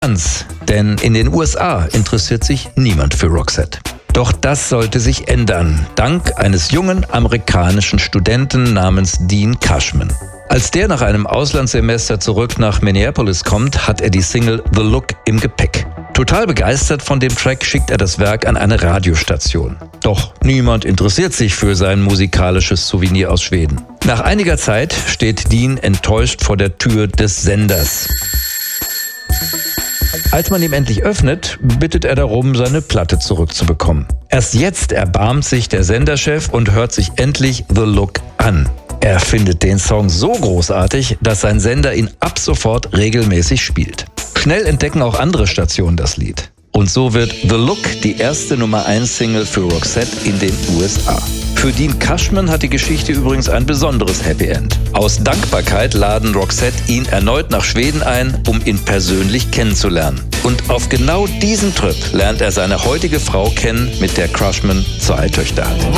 ganz, denn in den USA interessiert sich niemand für Roxette. Doch das sollte sich ändern, dank eines jungen amerikanischen Studenten namens Dean Cushman. Als der nach einem Auslandssemester zurück nach Minneapolis kommt, hat er die Single The Look im Gepäck. Total begeistert von dem Track schickt er das Werk an eine Radiostation. Doch niemand interessiert sich für sein musikalisches Souvenir aus Schweden. Nach einiger Zeit steht Dean enttäuscht vor der Tür des Senders. Als man ihm endlich öffnet, bittet er darum, seine Platte zurückzubekommen. Erst jetzt erbarmt sich der Senderchef und hört sich endlich The Look an. Er findet den Song so großartig, dass sein Sender ihn ab sofort regelmäßig spielt. Schnell entdecken auch andere Stationen das Lied. Und so wird The Look die erste Nummer-1-Single für Roxette in den USA. Für Dean Cushman hat die Geschichte übrigens ein besonderes Happy End. Aus Dankbarkeit laden Roxette ihn erneut nach Schweden ein, um ihn persönlich kennenzulernen. Und auf genau diesem Trip lernt er seine heutige Frau kennen, mit der Cushman 2 Töchter hat.